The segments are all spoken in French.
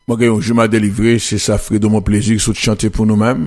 Moi, je m'ai délivré, c'est ça, Fredo Mon Plaisir, qui chanter pour nous-mêmes.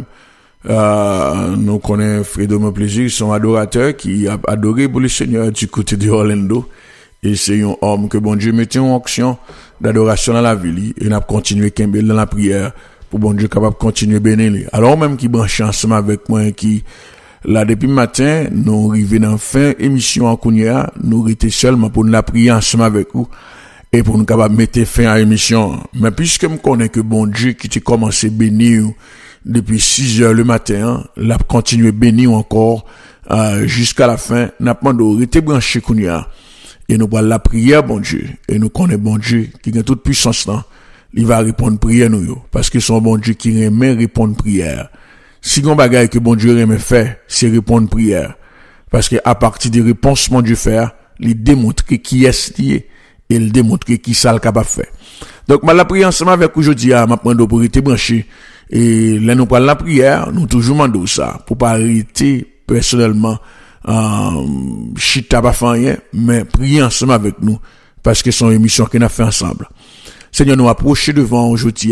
Nous connaissons Fredo Mon Plaisir, son adorateur qui a adoré pour le Seigneur du côté de Orlando. Et c'est un homme que bon Dieu mettait en action d'adoration dans la ville. Et n'a continué Kembel dans la prière pour bon Dieu capable de continuer bénir. Alors même qui branche ensemble avec moi, qui, là, depuis le matin, nous arrivons dans fin émission en Kounia, nous étions seulement pour la prier ensemble avec vous. Et pour nous capable mettre fin à l'émission. Mais puisque me connais que bon Dieu qui t'a commencé à bénir depuis 6 heures le matin, l'a continué à bénir encore, jusqu'à la fin, n'a pas demandé rester branché kounia. Et nous parlons la prière, bon Dieu. Et nous connaissons bon Dieu qui a toute puissance là. Il va répondre prière nous, parce que son bon Dieu qui remet répondre prière. Si gon bagaille que bon Dieu remet faire, c'est répondre prière. Parce que à partir des réponses mon Dieu fait, il démontre qui est lié. Et il démontre qui ça le capable faire. Donc, la prière ensemble avec aujourd'hui, m'a demandé pour être branché. Et là, nous parlons la prière, nous toujours demandons ça, pour pas arrêter personnellement, chita pas faire rien, mais prier ensemble avec nous, parce que c'est une émission qu'on a fait ensemble. Seigneur, nous approcher devant aujourd'hui,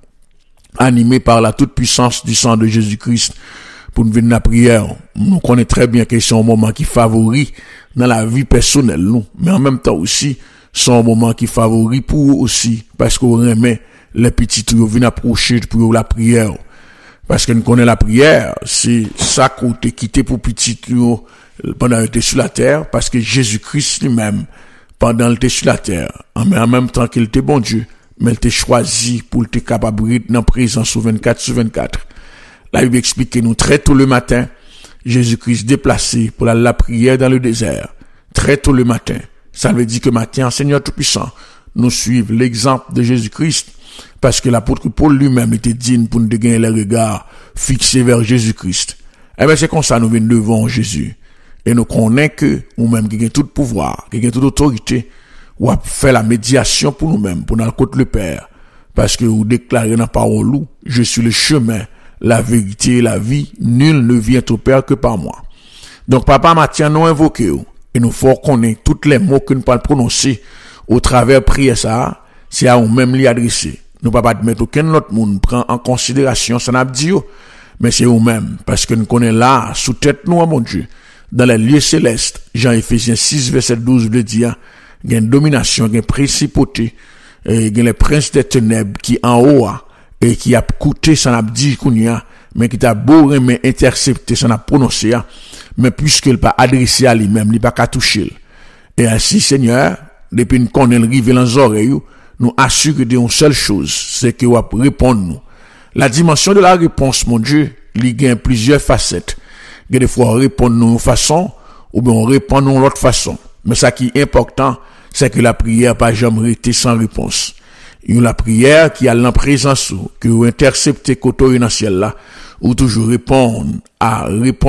animé par la toute puissance du sang de Jésus-Christ, pour nous venir la prière. Nous connaissons très bien que c'est un moment qui favorise dans la vie personnelle, nous, mais en même temps aussi, c'est un moment qui favorise pour eux aussi, parce qu'on remet les petits qui viennent approcher pour la prière. Parce que nous connaissons la prière, c'est ça qu'on t'a quitté pour petit pendant qu'il était sur la terre, parce que Jésus-Christ lui-même, pendant qu'il était sur la terre, mais en même temps qu'il était bon Dieu, mais il t'a choisi pour être capable d'être dans la présence 24/24. Là, il explique nous très tôt le matin, Jésus-Christ déplacé pour la prière dans le désert. Très tôt le matin. Ça veut dire que matin, Seigneur Tout-Puissant, nous suivons l'exemple de Jésus-Christ, parce que l'apôtre Paul lui-même était digne pour nous gagner les regards fixés vers Jésus-Christ. Eh bien, c'est comme ça nous venons devant Jésus. Et nous connaissons que nous-mêmes qui avons tout pouvoir, qui avons toute autorité, ou à faire la médiation pour nous-mêmes, pour nous côté le Père. Parce que vous déclarez dans la parole, je suis le chemin, la vérité et la vie, nul ne vient au Père que par moi. Donc, Papa Mathieu nous invoqué, et nous faut connaître tous les mots que nous pouvons prononcer au travers prière ça, c'est à nous-mêmes les adresser. Nous ne pouvons pas admettre aucun autre monde prend en considération ça n'a dit, mais c'est nous-mêmes, parce que nous connaissons là, sous tête nous, mon Dieu, dans les lieux célestes, Jean Éphésiens 6, verset 12, le dit, il y a une domination, il y a une principauté, il y a les princes des ténèbres qui en haut, et qui a coûté, ça n'a dit qu'on y a, mais qui t'a beau mais intercepté, ça n'a prononcé, mais puisqu'il pas adressé à lui-même, il pas qu'à toucher. Et ainsi, Seigneur, depuis nous connaissons rive dans les oreilles, nous assurons d'une seule chose, c'est que vous répondre nous. La dimension de la réponse, mon Dieu, il y a plusieurs facettes. Il y a des fois, on répond nous une façon, ou bien on répond nous l'autre façon. Mais ça qui est important, c'est que la prière pas jamais été sans réponse. Il y a la prière qui a l'imprésence, que vous interceptez côté dans le ciel là, ou toujours répondre à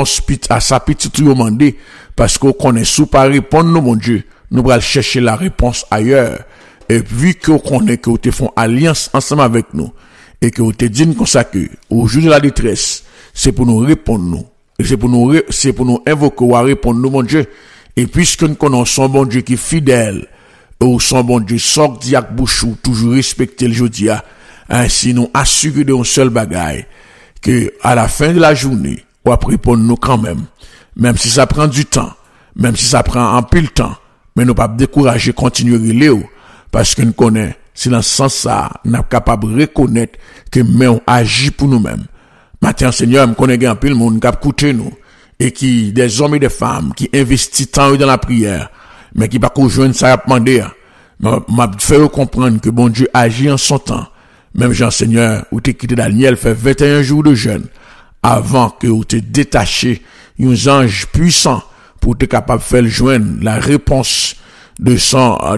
sa petite demandée, parce qu'on connaît sous pas répondre nous, mon Dieu, nous allons chercher la réponse ailleurs. Et vu qu'on connaît que vous te font alliance ensemble avec nous, et que vous te dites comme ça que, au jour de la détresse, c'est pour nous répondre nous. Et c'est pour nous invoquer ou à répondre nous, mon Dieu. Et puisque nous connaissons bon Dieu qui est fidèle, ou son bon Dieu, sort diak bouchou, toujours respecter le jodia, ainsi nous assurer de un seul bagaille, que à la fin de la journée, on va répondre nous quand même si ça prend du temps, même si ça prend un peu de temps, mais nous pas décourager, continuer Léo, parce que nous connaissons, c'est dans ce sens ça, nous sommes capables de reconnaître que mais on agit pour nous-mêmes. Maintenant, Seigneur, nous connaissons un peu le monde qui a écouté nous, et qui, des hommes et des femmes, qui investissent tant dans la prière, mais qui pas qu'on joigne ça à demander. M'a fait comprendre que bon Dieu agit en son temps. Même Jean Seigneur, où t'es quitté Daniel, fait 21 jours de jeûne, avant que où t'es détaché, un ange puissant, pour être capable de faire joindre la réponse de sa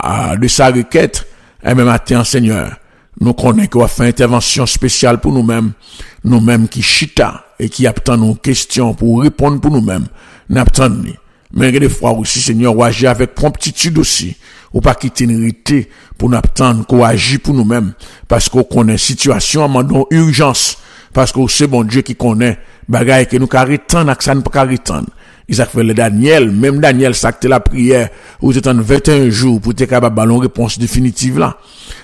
requête. Et même matin, Seigneur, nous connaissons qu'on va faire intervention spéciale pour nous-mêmes qui chita, et qui attendent nos questions pour répondre pour nous-mêmes. N'attendons. Mais des fois aussi, Seigneur, on agit avec promptitude aussi. Ou pas quitter une réalité pour nous attendre qu'on agit pour nous-mêmes. Parce qu'on connaît situation, demandons urgence. Parce que c'est bon Dieu qui connaît, bagaille que nous carrétons, que ça ne peut carrétons. Il s'est fait le Daniel, même Daniel s'acte la prière, où t'es en 21 jours pour être capable de une réponse définitive là.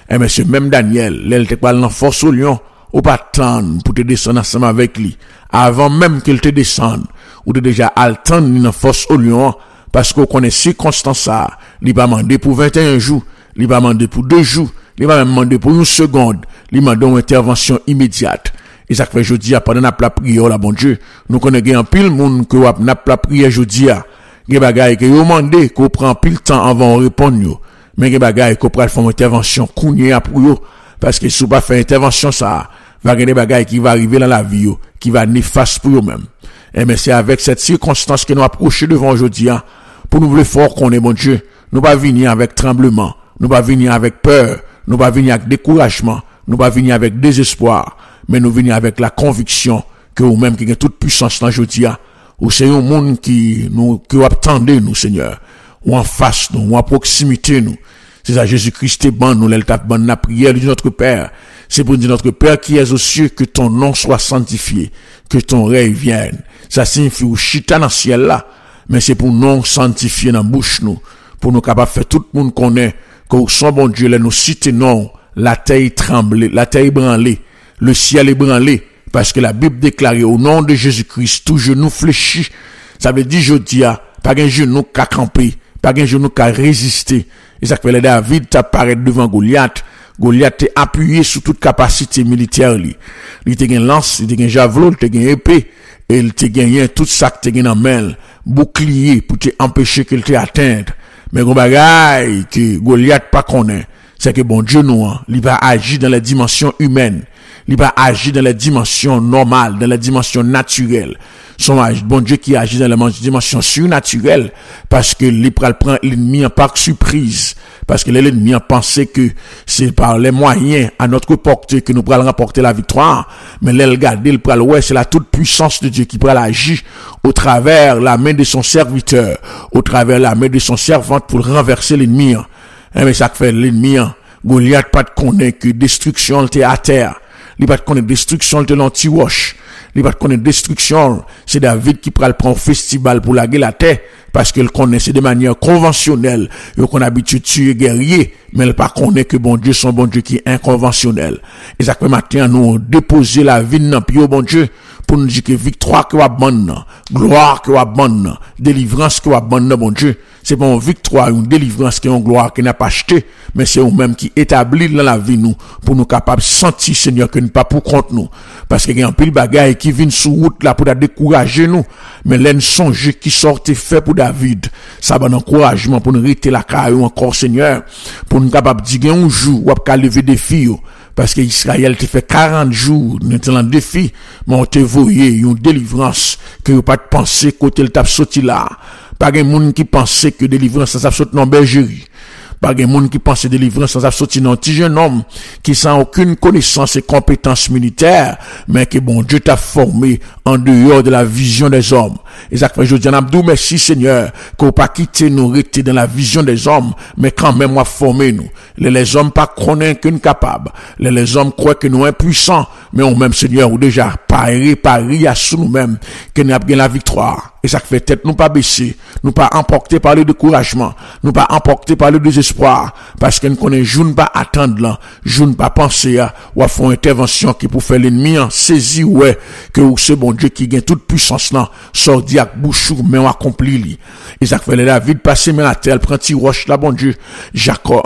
Et monsieur, même Daniel, l'elle te parle dans force au lion, ou pas attendre pour te descendre ensemble avec lui. Avant même qu'il te descende, ou te déjà attendre dans force au lion, parce qu'on connaît circonstances ça. Il va demander pour 21 jours, il va demander pour 2 jours, il va même demander pour 1 seconde, il va demander une intervention immédiate. Et ça fait jeudi, pendant la prière, là, bon Dieu, nous connaissons un pile monde que n'a pas prière jeudi, des bagailles que vous demandez, qu'on prend pile temps avant de répondre, mais des bagailles qu'on prend faire une intervention cournier pour vous, parce que si vous pas faire intervention ça, va y avoir des bagailles qui va arriver dans la vie, qui va néfaste pour vous-même. Et mais c'est avec cette circonstance que nous approchons devant aujourd'hui, pour nous voulons fort qu'on est, bon Dieu, nous pas venir avec tremblement, nous pas venir avec peur, nous pas venir avec découragement, nous pas venir avec désespoir, mais nous venir avec la conviction que vous-même qui avez toute puissance dans aujourd'hui, ou c'est un monde qui nous, que vous attendez nous, Seigneur, ou en face nous, ou en proximité nous. C'est ça, Jésus-Christ est bon, nous, l'étape bonne, la prière de notre Père. C'est pour dire notre Père qui est aux cieux, que ton nom soit sanctifié, que ton règne vienne. Ça signifie ou chita dans le ciel là, mais c'est pour nous sanctifier dans la bouche nous, pour nous capables de faire tout le monde connaît, que son bon Dieu, là, nous cite non, la terre tremble, la terre branlée, le ciel est branlé, parce que la Bible déclare au nom de Jésus-Christ, tout genou fléchi. Ça veut dire, je dis, pas qu'un genou qu'a campé, pas qu'un genou qu'a résisté. Et ça fait David t'apparaît devant Goliath. Goliath t'est appuyé sur toute capacité militaire, il te gagne lance, il te gagne javelot, il te gagne épée, et il te gagne tout ça que te gagne en main, bouclier, pour te empêcher qu'il te atteigne. Mais gros bagaille, que Goliath pas connaît, c'est que bon Dieu nous, il va agir dans la dimension humaine. Il va agir dans la dimension normale, dans la dimension naturelle. Son bon Dieu qui agit dans la dimension surnaturelle, parce que il prend l'ennemi en par surprise, parce que l'ennemi a pensé que c'est par les moyens à notre portée que nous pourrons remporter la victoire, mais l'elgadé, il prend ouais, c'est la toute puissance de Dieu qui prend agir au travers la main de son serviteur, au travers la main de son servante pour renverser l'ennemi. Mais ça fait l'ennemi, Goliath pas de connaître que destruction était à terre. Il va te connaître destruction de l'anti-wash. Il va te connaître destruction. C'est David qui prend le festival pour laguer la terre. Parce qu'il connaît c'est de manière conventionnelle. Il qu'on a habitué de tuer guerrier. Mais il pas connaît que bon Dieu, son bon Dieu qui est inconventionnel. Et ça fait matin, nous déposer la vie dans pied au bon Dieu. Pour nous dire que victoire que va bonne, gloire que va bonne, délivrance que va bonne, bon Dieu. C'est pas une victoire, une délivrance qui est une gloire qui n'a pas acheté, mais c'est nous-mêmes qui établit dans la vie nous, pour nous capables de sentir, Seigneur, que nous pas pour contre nous. Parce qu'il y a un pile bagaille qui vient sous route là pour décourager nous, mais l'un songe qui sortait fait pour David. Ça va un encouragement pour nous rester la carrière encore, Seigneur, pour nous capables de dire un jour, ou à lever des filles. Parce que Israël te fait 40 jours, nous étions en défi, mais on te voyait une délivrance, que vous pas de penser côté le tape sorti là. Pas de monde qui pensait que délivrance ça sorti dans bergerie. Pas de monde qui pensait délivrance ça sorti dans petit jeune homme, qui sans aucune connaissance et compétence militaire, mais que bon Dieu t'a formé en dehors de la vision des hommes. Et ça fait, je dis, Abdou, merci Seigneur, qu'on pas quitter nous rester dans la vision des hommes, mais quand même, moi, former nous. Les hommes pas connaissent qu'une capable. Les hommes croient que nous impuissants, mais on même Seigneur, ou déjà, pari à sous nous-mêmes, que nous avons la victoire. Et ça fait tête, nous pas baisser, nous pas emporter par le découragement, nous pas emporter par le désespoir, parce que nous connaissons, je ne pas attendre là, je ne pas penser à, ou à faire une intervention qui pour faire l'ennemi, saisir, ouais, que c'est bon Dieu qui gagne toute puissance là, sort diak bouchou, mais on accomplit li. Et ça fait David passer mais la terre, prend ti roche là, bon Dieu, Jacob,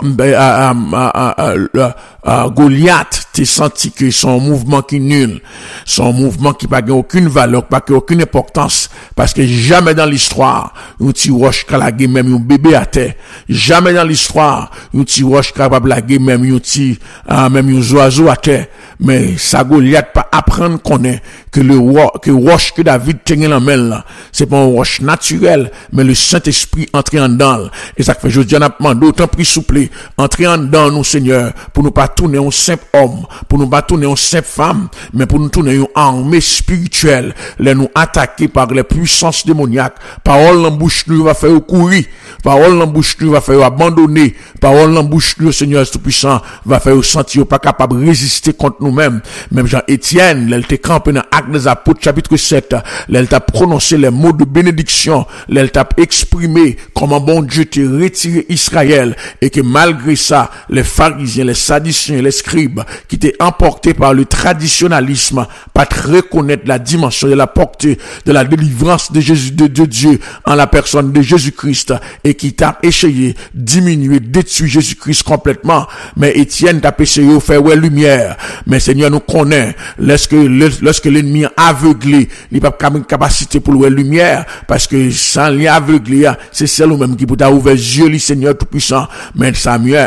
Goliath, t'es senti que son mouvement qui nul, son mouvement qui pas aucune valeur, pas aucune importance, parce que jamais dans l'histoire, un petit roche capable même un bébé à terre, jamais dans l'histoire, un petit roche capable laguer même un petit, même un oiseau à terre, mais ça Goliath pas apprendre connaît que le roche que David tenait la main là, c'est pas un roche naturel, mais le Saint-Esprit entrer en dedans, et ça fait, je dis, on a demandé autant pris souple, entrer en dedans nous, Seigneur, pour nous pas tourner un simple homme, pour nous pas tourner une simple femme, mais pour nous tourner une armée spirituelle, les nous attaquer par les puissances puissance démoniaque. Parole dans bouche nous va faire courir. Parole dans bouche nous va faire abandonner. Parole dans bouche nous, Seigneur Tout-Puissant, va faire sentir pas capable de résister contre nous-mêmes. Même Jean-Étienne, elle t'a campé dans Actes des Apôtres, chapitre 7, elle t'a prononcé les mots de bénédiction, elle t'a exprimé comment bon Dieu t'a retiré Israël, et que malgré ça, les pharisiens, les sadduciens, les scribes, qui étaient emportés par le traditionnalisme, pas de reconnaître la dimension de la portée de la délivrance de Jésus, de Dieu, en la personne de Jésus-Christ, et qui t'a essayé diminuer, détruire Jésus-Christ complètement. Mais Étienne t'a essayé de faire ouais lumière. Mais Seigneur nous connaît, lorsque l'ennemi est aveuglé, il n'a pas de capacité pour voir lumière, parce que sans lien aveuglé, c'est celle même qui peut ouvrir les yeux, le Seigneur Tout-Puissant. Mais Samuel,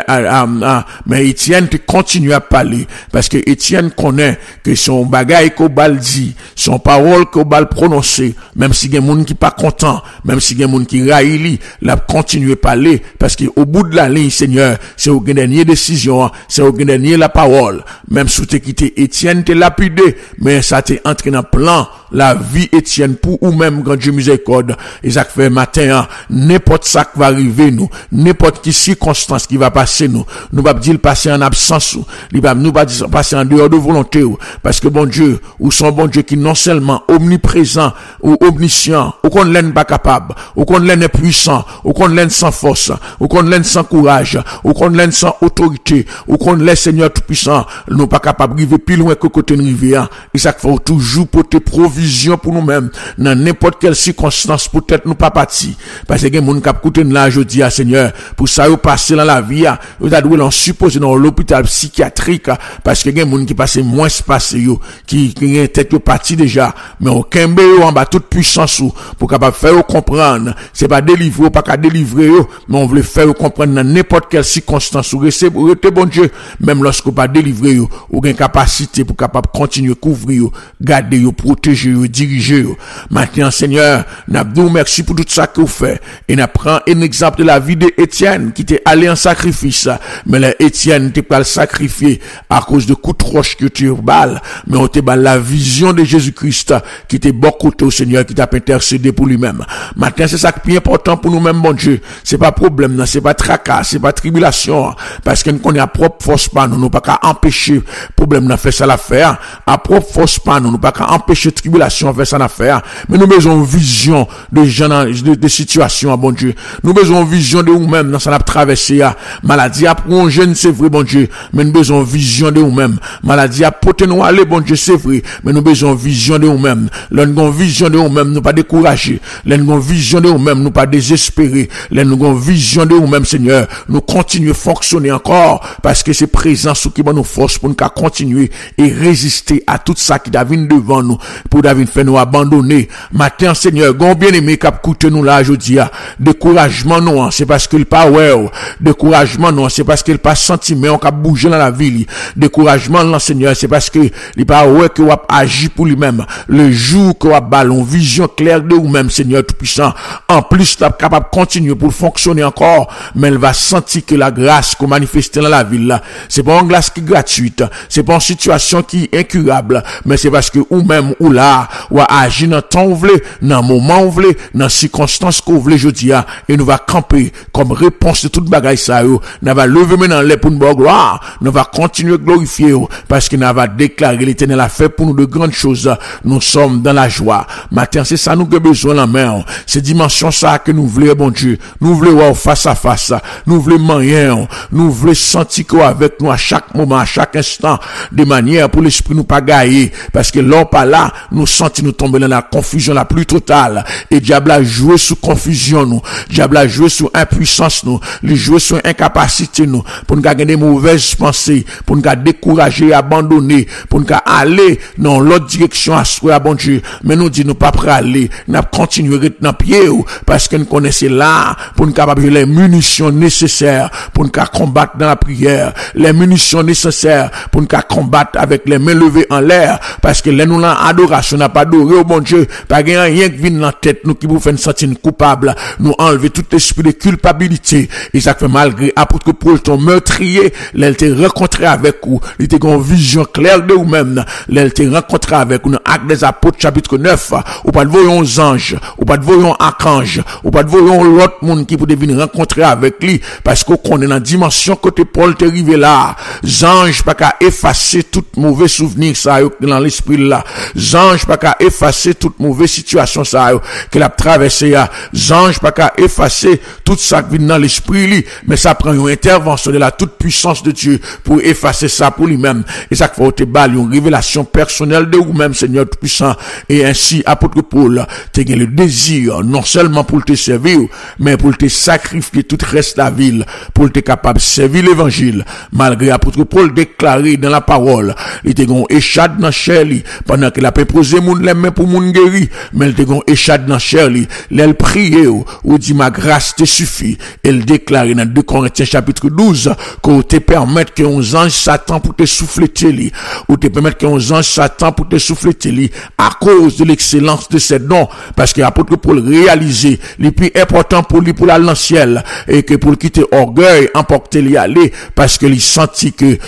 mais Étienne continue à parler, parce que Étienne connaît que son bagage qu'on bal dit, son parole qu'on bal prononcer, même si il y a des gens qui pas content, même si il y a des gens qui raillent, la continue à parler, parce que au bout de la ligne, Seigneur, c'est au dernier décision, c'est au dernier la parole. Même si tu t'es quitté Étienne, t'es lapidé, mais ça t'est entré dans le plan, la vie Étienne, pour ou même grand Dieu miséricorde. Et ça fait matin, n'importe ça qui va arriver nous, n'importe qui circonstance qui va passer nous pas dire passer en absence, nous pas dire passer en dehors de volonté, parce que bon Dieu, ou son bon Dieu qui non seulement omniprésent ou omniscient, ou qu'on l'ait pas capable, ou qu'on l'ait puissant, ou qu'on l'ait sans force, ou qu'on l'ait sans courage, ou qu'on l'ait sans autorité, ou qu'on l'ait Seigneur Tout-Puissant, nous pas capable de vivre plus loin que côté de rivière. Et ça faut toujours porter provision pour nous-mêmes, dans n'importe quelle circonstance, peut-être nous pas parti. Parce que les gens qui écoutent là, je dis à Seigneur, pour ça, vous passez dans la vie, vous avez l'en supposé dans l'hôpital psychiatrique, parce que les gens qui passent moins passé, qui ont tête parti déjà, mais aucun béo en bas toute puissance, pour capable faire comprendre, c'est pas délivrer, pas qu'à délivrer, mais on veut faire comprendre dans n'importe quelle circonstance, ou rester bon Dieu, même lorsque pas délivrer, ou une capacité pour capable continuer couvrir, garder, protéger, diriger. Maintenant, Seigneur, nous merci pour tout ça que vous faites. Et nous prenons un exemple de la vie d'Étienne, qui était allé en sacrifice. Mais Étienne n'était pas le sacrifié à cause de coups de roche que tu balles. Mais on était la vision de Jésus-Christ, qui était bon côté au Seigneur, qui t'a intercédé pour lui-même. Maintenant, c'est ça qui est important pour nous-mêmes, bon Dieu. C'est pas problème, c'est pas tracas, c'est pas tribulation. Parce que nous connaissons à propre force pas, nous pas qu'à empêcher problème de faire ça l'affaire. À propre force pas, nous pas qu'à empêcher tribulation de faire ça l'affaire. Mais nous avons vision de gens, de situations, bon Dieu. Nous avons vision de nous-mêmes dans ça n'a traversé, maladie à pour un jeune, c'est vrai, bon Dieu. Mais nous avons vision de nous-mêmes. Maladie à porter nous aller, bon Dieu, c'est vrai. Mais nous avons vision de nous-mêmes. Nous avons vision de nous-mêmes, nous pas décourager. Nous avons vision de nous-mêmes, nous pas désespérer. Nous avons vision de nous-mêmes, Seigneur. Nous continuons à fonctionner encore, parce que c'est présence qui va nous force pour nous continuer et résister à tout ça qui David devant nous, pour David faire nous abandonner. Matin, Seigneur, gon bien aimé cap coûte nous là, je dis, découragement non, c'est parce qu'il pas ouais, découragement non, c'est parce qu'il pas sentiment, on cap bouger dans la ville. Découragement non, Seigneur, c'est parce que il pas ouais que va agir pour lui-même. Le jour que va ballon vision claire de vous-même, Seigneur Tout-Puissant. En plus, t'as capable de continuer pour fonctionner encore, mais elle va sentir que la grâce qu'on manifeste dans la ville là, c'est pas une grâce qui est gratuite, c'est pas une situation qui est incurable, mais c'est parce que ou même ou là, ou agir dans temps ou voulez, dans moment ou voulez, dans circonstances qu'on voulez, je dis, et nous va camper comme réponse de toute bagaille ça, nous va lever maintenant les pour nous gloire, nous va continuer à glorifier, parce que nous va déclarer l'Éternel a fait pour nous de grandes choses, nous sommes dans la joie. Matin, c'est ça nous que besoin la main, c'est dimension ça que nous voulons, bon Dieu, nous voulons voir face à face, nous voulons moyen, nous voulons sentir qu'avec nous à chaque moment, à chaque instant, de manière pour l'esprit nous pas gailler, parce que l'on pas là, nous sentons nous tomber dans la confusion la plus totale, et diable a joué sous confusion nous, diable a joué sous impuissance nous, il joue sur incapacité nous, pour nous gagner des mauvaises pensées, pour nous décourager, abandonner, pour nous aller dans l'autre direction à soi, bon Dieu, mais nous dit nous pas prêt à aller, nous continuer dans pied, parce que nous connaissons là, pour nous capable les munitions nécessaires, pour nous combattre dans la prière, les munitions nécessaires, pour nous combattre avec les mains levées en l'air, parce que les nous là adoration n'a pas adoré au bon Dieu, pas rien qui vient dans la tête nous qui vous fait sentir coupable, nous enlever tout esprit de culpabilité, et ça fait malgré apôtre que Paul ton meurtrier, l'elle t'est rencontré avec vous, il était une vision claire de vous-même, l'elle t'est rencontré avec vous, dans Actes des Apôtres chapitre 9, ou pas de voyons aux anges, ou pas de voyons archange, ou pas de voyons l'autre monde qui peut venir rencontrer avec lui, parce qu'on est dans la dimension côté Paul t'est arrivé là. Ange pas qu'à effacer tout mauvais souvenir ça dans l'esprit là. Ange pas qu'à effacer toute mauvaise situation ça qu'il a traversé là. Ange pas qu'à effacer tout ça qui vient dans l'esprit lui, mais ça prend une intervention de la toute puissance de Dieu pour effacer ça pour lui-même. Et ça faut te balle une révélation personnelle de vous-même, Seigneur tout puissant. Et ainsi apôtre Paul t'as le désir non seulement pour te servir, mais pour te sacrifier tout reste la ville, pour te capable de servir l'évangile, malgré apôtre Paul déclaré dans la parole, il était gon échade dans chair li, pendant qu'il a posé moun les mains pour moun guéri, mais il était gon échade dans chair li, l'elle prié ou dit ma grâce te suffit, elle déclaré dans 2 Corinthiens chapitre 12, qu'on te permette que un ange Satan pour te souffler li, ou te permettre qu'un ange Satan pour te souffler li, à cause de l'excellence de ses dons, parce que apôtre Paul réalisé, les plus important pour lui pour aller dans le ciel, et que pour quitter orgueil, emporter l'y aller, parce que il sentit que,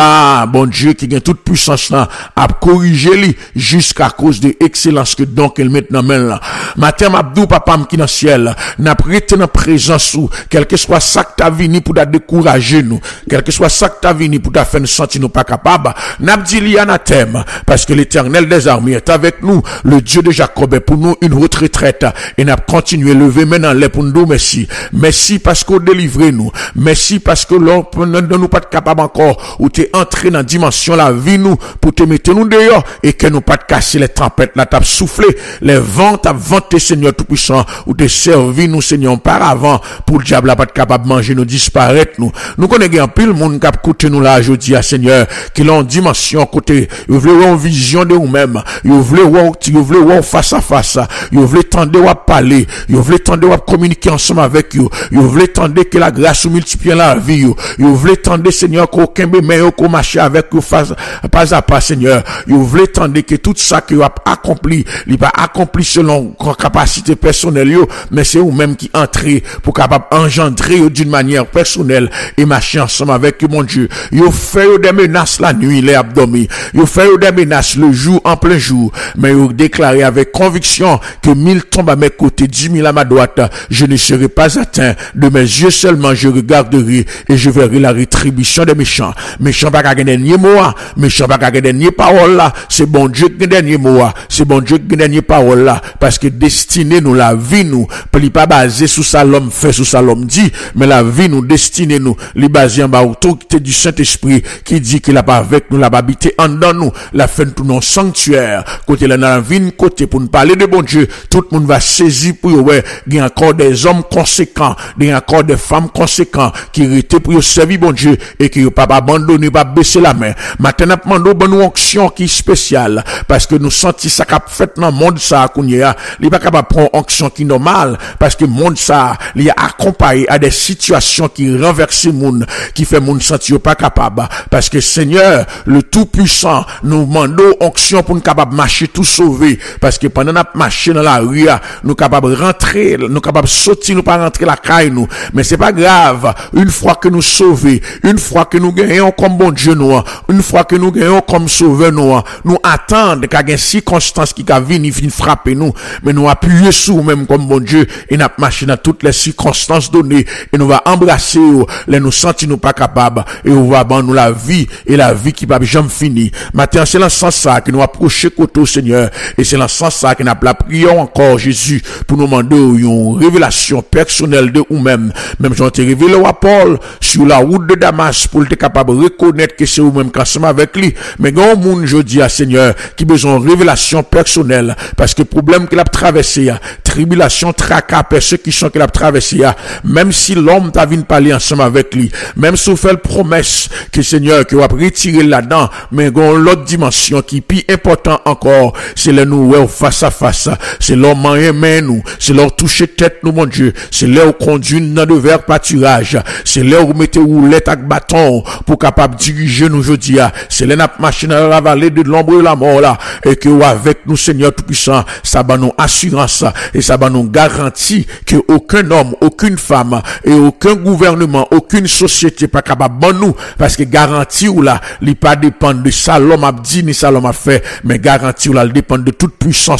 bon Dieu, qui a toute puissance là, a corrigé lui, jusqu'à cause de l'excellence que donc elle met dans main là. Matin, m'abdou, papa, qui dans le ciel, n'a prêté dans présence ou, quel que soit ça que t'as venu pour te décourager nous, quel que soit ça que t'as venu pour te faire nous sentir nous pas capables, n'a dit li anathème, parce que l'Éternel des armées est avec nous, le Dieu de Jacob est pour nous une haute retraite, et n'a continué lever maintenant les pour nous, merci. Merci parce qu'on délivre nous. Merci parce que l'on ne nous pas capable encore, ou t'es entré dans la dimension la vie nous, pour te mettre nous dehors, et que nous pas de casser les tempêtes, là t'as soufflé, les vents t'as vanté, Seigneur tout-puissant, ou te servi nous, Seigneur, par avant, pour le diable pas de capable de manger nous, disparaître nous. Nous connaissons un pile monde qui a coûté nous là, je dis à Seigneur, qui l'ont dimension côté, vous voulez voir une vision de vous-même, vous voulez voir face à face, vous voulez tendre ou parler, vous voulez tendre ou communiquer ensemble avec vous, vous voulez tendre que la grâce ou multiplie la vie, vous voulez tendre, Seigneur, qu'aucun bémé qu'on marche avec vous pas à pas, Seigneur, vous voulez tendre que tout ça que vous avez accompli, il pas accompli selon vos capacités personnelles, mais c'est vous-même qui entrez pour capable engendrer d'une manière personnelle et marcher ensemble avec mon Dieu. Vous faites des menaces la nuit, les abdominaux, vous faites des menaces le jour en plein jour, mais vous déclarez avec conviction que 1000 tombent à mes côtés, 10 000 à ma droite, je ne serai pas atteint. De mes yeux seulement je regarderai et je verrai la rétribution des méchants. Méchants pas qu'à dernier mot, méchants pas qu'à dernier parole là, c'est bon Dieu qui dernier mot, c'est bon Dieu qui dernier parole là, parce que destinée nous, la vie nous, pas basé sur ça l'homme fait, sur ça l'homme dit, mais la vie nous, destinée nous, les basé en bas autorité du Saint-Esprit qui dit qu'il a pas avec nous, la habité en dans nous, la fin de tout nos sanctuaires, côté là dans la vie, côté pour nous parler de bon Dieu, tout le monde va saisir pour ouais, il y a encore des hommes conséquents, il y a encore des femmes conséquents qui étaient pour servir bon Dieu et qui n'ont pas abandonné, pas baisser la main. Maintenant, nous avons une onction qui est spéciale parce que nous sentons ça qu'a fait dans le monde ça, il n'est pas capable de prendre une onction qui est normale parce que le monde ça, il est accompagné à des situations qui renversent le monde, qui fait le monde sentir pas capable. Parce que Seigneur, le Tout-Puissant, nous demandons onction pour nous capables de marcher tout sauver. Parce que pendant notre marché dans la rue, nous capables de rentrer, nous capables de sortir, nous pas rentrer la caille nous. Mais c'est pas grave. Une fois que nous sauvons, une fois que nous gagnons comme bon Dieu nous, une fois que nous gagnons comme sauveur nous attendons qu'il y ait une circonstance qui va venir frapper nous. Mais nous appuyer sur nous-mêmes comme bon Dieu et nous marcher dans toutes les circonstances données et nous va embrasser, les nous sentir nous pas capables et on va abandonner nous la vie et la vie qui va jamais finir. Maintenant, c'est dans ce sens ça que nous approchons côté Seigneur et c'est dans ce sens ça que nous la prions encore Jésus pour nous demander une révélation personnelle de nous-mêmes. Même j'en t'ai révélé à Paul sur la route de Damas pour être capable de reconnaître que c'est vous-même qui ensemble avec lui. Mais grand monde, je dis à Seigneur, qui besoin de révélation personnelle parce que le problème qu'il a traversé, tribulation, tracas, persécution qu'il a traversé, même si l'homme t'a vu parler ensemble avec lui, même si vous faites promesse que Seigneur, que vous avez retiré là-dedans, mais dans l'autre dimension qui est plus important encore, c'est le nous face à face, c'est leur main nous, c'est leur toucher tête nous, mon Dieu, c'est leur conduire dans de verts pâturage, c'est leur mettre roulette avec bâton pour capable diriger nous aujourd'hui, c'est leur machine à la vallée de l'ombre et la mort là, et que avec nous, Seigneur Tout-Puissant, ça va nous assurance et ça va nous garantir que aucun homme, aucune femme et aucun gouvernement, aucune société pas capable de nous, parce que garantie ou là, il pas dépend de ça l'homme a dit ni ça l'homme a fait, mais garantie ou là, il dépend de toute puissance aujourd'hui,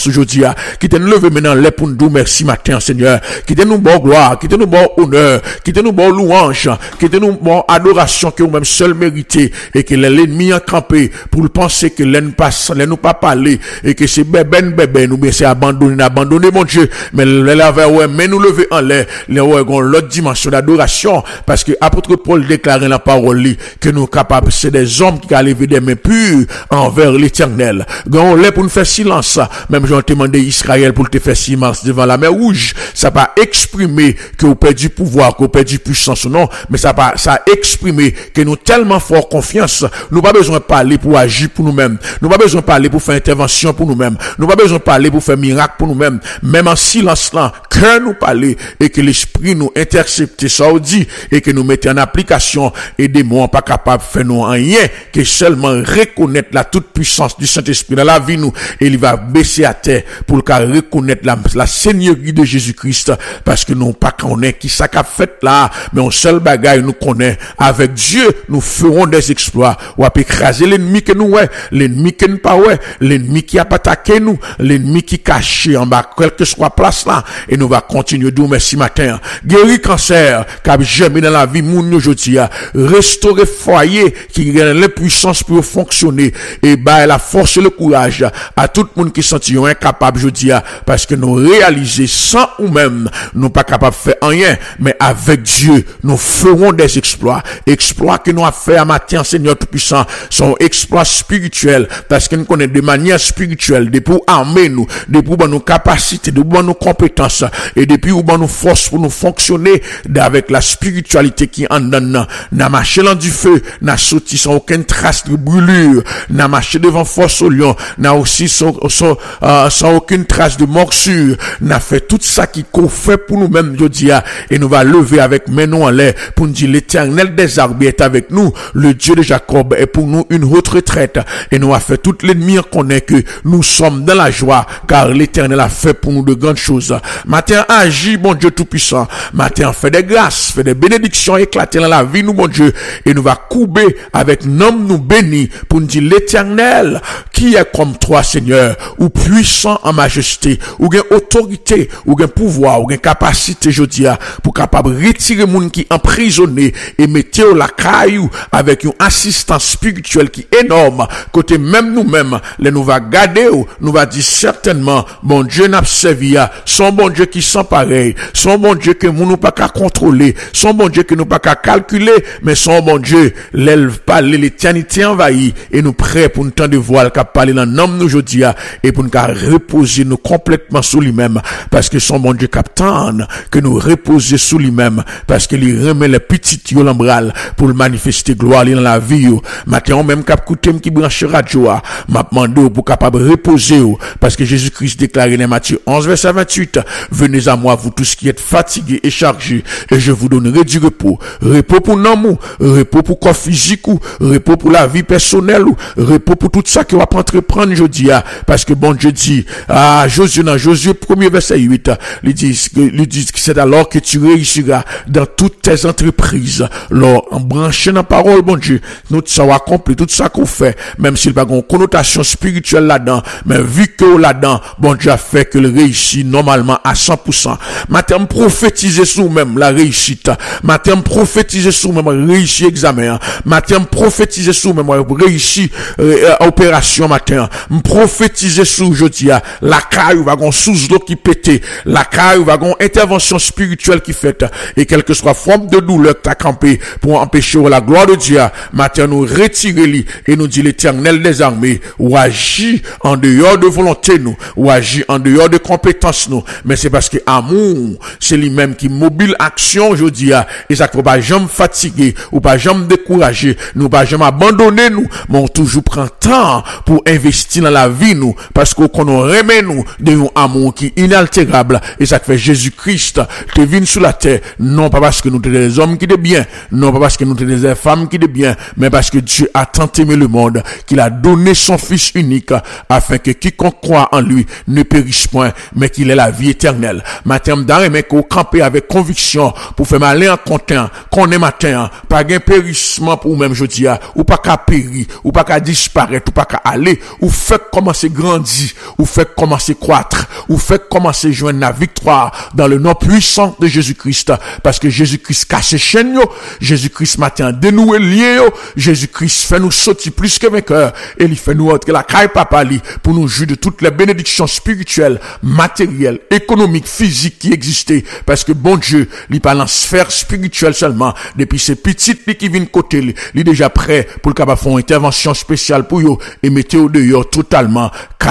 qui te nous lever maintenant les pour nous merci matin Seigneur, qui te nous bon gloire, qui te nous bon honneur, qui te nous bon louange, qui te nous bon adoration que nous-mêmes seul mérité et que l'ennemi a campé pour penser que l'ennemi nous pas parler et que c'est bébé nous c'est abandonner mon Dieu, mais mais nous lever en l'air, l'autre dimension d'adoration, parce que apôtre Paul déclare dans la parole que nous capables, c'est des hommes qui ont levé des mains pures envers l'Éternel. On l'est pour nous faire silence, même j'ai demandé Israël pour te faire silence devant la mer rouge, ça pas exprimer que vous perdez du pouvoir, que vous perdez du puissance, non, mais ça exprimer que nous tellement fort confiance, nous pas besoin de parler pour agir pour nous-mêmes, nous pas besoin de parler pour faire intervention pour nous-mêmes, nous pas besoin de parler pour faire miracle pour nous-mêmes, même en silence là, que nous parler et que l'esprit nous intercepte ça dit et que nous mettons en application et des mots pas capables de faire nous rien que seulement reconnaître la toute puissance du Saint-Esprit dans la vie nous et il va baisser à terre pour le cas reconnaître la seigneurie de Jésus-Christ parce que nous pas connaît qui ça qu'a fait là mais on seul bagaille nous connaît avec Dieu nous ferons des exploits ou après écraser l'ennemi que nous ouais l'ennemi que nous pas ouais l'ennemi qui a attaqué nous l'ennemi qui caché en bas quelle que soit place là et nous va continuer de merci matin guérir cancer qu'a jamais dans la vie moun aujourd'hui restaurer foyer qui a l'impuissance pour fonctionner et bah la force et le courage à tout le monde qui senti incapable aujourd'hui parce que nous réaliser sans ou même nous pas capable de faire rien mais avec Dieu nous ferons des exploits que nous a fait à matin Seigneur tout-puissant sont exploits spirituels parce que nous connaissons de manière spirituelle de pour armer nous de pour nos capacités de pour nos compétences et depuis où nous force pour nous fonctionner avec la spiritualité qui en donne n'a marché dans du feu n'a sorti sans aucune trace de brûlure n'a marché devant force au lion n'a aussi sans aucune trace de morsure n'a fait tout ça qui qu'on fait pour nous-mêmes aujourd'hui et nous va lever avec main nous en l'air pour nous dire l'Éternel des armées est avec nous le Dieu de Jacob est pour nous une haute retraite et nous a fait tout l'ennemi connaît que nous sommes dans la joie car l'Éternel a fait pour nous de grandes choses matin agis bon Dieu tout-puissant matin fait des grâces fait des bénédictions éclatées dans la vie nous mon Dieu et nous va couper avec nom nous bénis pour nous dire l'Éternel qui est comme toi Seigneur ou puissant en majesté ou gain autorité ou gain pouvoir ou gain capacité je dis pour capable retirer moun qui emprisonné et mettre la caillou avec une assistance spirituelle qui est énorme côté même nous-mêmes les nous va garder nous va dire certainement mon Dieu n'a servi son bon Dieu qui sans pareil son bon Dieu que nous pas qu'à contrôler son bon Dieu que nous pas qu'à calculer mais son bon Dieu l'élève parler l'éternité envahie et nous prêts pour nous temps de voir qu'a parler dans nom nous aujourd'hui et pour nous reposer nous complètement sous lui-même parce que son bon Dieu captain que nous reposer sous lui-même parce que il remet les petites yo l'embral pour le manifester gloire dans la vie matin même cap coûter qui branche radio m'a demandé pour capable reposer parce que Jésus-Christ déclaré dans Matthieu 11 verset 28 venez à moi vous tous qui êtes fatigués et chargés et je vous donnerai du repos pour l'amour repos pour corps physique ou repos pour la vie personnelle ou repos pour tout ça que va entreprendre aujourd'hui parce que bon Dieu dit Josué 1er verset 8 il dit que c'est alors que tu réussiras dans toutes tes entreprises en branchant dans la parole bon Dieu nous ça va accomplir tout ça qu'on fait même s'il n'y a pas une connotation spirituelle là-dedans mais vu que là-dedans bon Dieu a fait que le réussit normalement à 100% matin prophétiser sur même la réussite matin prophétiser sur même réussir examen matin prophétiser sur même réussir opération matin prophétiser sur aujourd'hui la caille va gon sous l'eau qui pété la caille va gon intervention spirituelle qui fait et quelle que soit forme de douleur que t'as campé pour empêcher la gloire de Dieu matin nous retirer lui et nous dit l'Éternel des armées ou agit en dehors de volonté nous ou agit en dehors de compétences nous mais c'est parce que amour c'est lui-même qui mobile action aujourd'hui et ça faut pas jamais fatiguer ou pas jamais décourager nous pas jamais abandonner nous mais on toujours prend temps pour investir dans la vie nous parce qu'on remet nous de un amour qui est inaltérable et ça fait Jésus-Christ te vient sur la terre non pas parce que nous sommes des hommes qui sont bien non pas parce que nous sommes des femmes qui sont bien mais parce que Dieu a tant aimé le monde qu'il a donné son fils unique afin que quiconque croit en lui ne périsse point mais qu'il ait la vie éternelle matin d'arrêt mais qu'on campe avec conviction pour faire malin en content qu'on est matin pas gain périssement pour même jeudi ou pas qu'à périr ou pas qu'à disparaître ou pas qu'à aller ou fait commencer grandir ou fait fait commencer croître, ou fait commencer joindre la victoire dans le nom puissant de Jésus-Christ, parce que Jésus-Christ casse chaîne yo, Jésus-Christ matin dénoué lié yo, Jésus-Christ fait nous sortir plus que vainqueurs, et il fait nous entrer la caille papa li, pour nous jouir de toutes les bénédictions spirituelles, matérielles, économiques, physiques qui existaient, parce que bon Dieu, il parle en sphère spirituelle seulement, depuis ces petites qui viennent côté, il est déjà prêt pour le capable faire une intervention spéciale pour eux, et mettez au dehors totalement,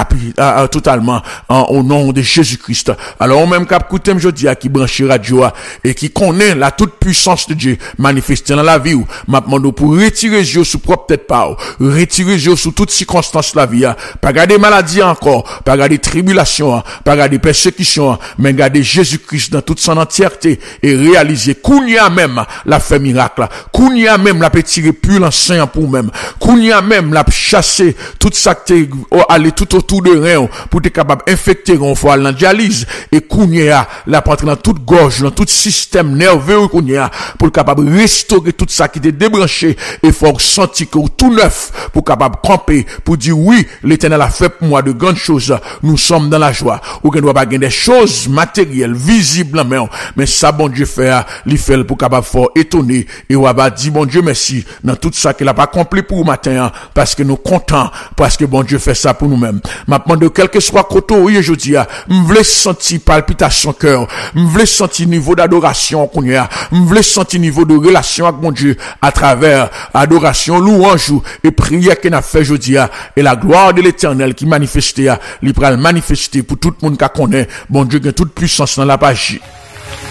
au nom de Jésus-Christ. Alors, on même cap coutem jodi a qui branche radio et qui connaît la toute puissance de Dieu manifestée dans la vie ou, m'a demandé pour retirer Dieu sous propre tête pas, retirer Dieu sous toutes circonstances de la vie, pas garder maladie encore, pas garder tribulation, pas garder persécution, mais garder Jésus-Christ dans toute son entièreté et réaliser Kounia même la fait miracle, Kounia même la peut tirer pur l'enseignant pour même, Kounia même la chasser toute ça qui aller tout autour de rien pour être capable infecter on faut aller dans dialyse et Kounia la rentrer dans toute gorge, dans tout système nerveux Kounia pour être capable restaurer tout ça qui était débranché et faut sentir que tout neuf pour capable camper pour dire oui, l'Éternel a fait pour moi de grandes choses, nous sommes dans la joie. Ou qu'on doit pas gagner des choses matérielles visibles mais ça bon Dieu fait, il fait pour capable fort étonner et on va dire bon Dieu merci dans tout ça qu'il a pas accompli pour matin parce que nous contents parce que bon Dieu fait ça pour nous-mêmes. Maintenant de quel que soit côté où je dis m'vle sentir palpitation cœur, m'vle sentir niveau d'adoration qu'on y a, m'vle sentir niveau de relation avec mon Dieu à travers adoration, louange et prière qu'on a fait jeudi et la gloire de l'Éternel qui manifestait, il pral manifester pour tout le monde qui connaît bon Dieu qui a toute puissance dans la page.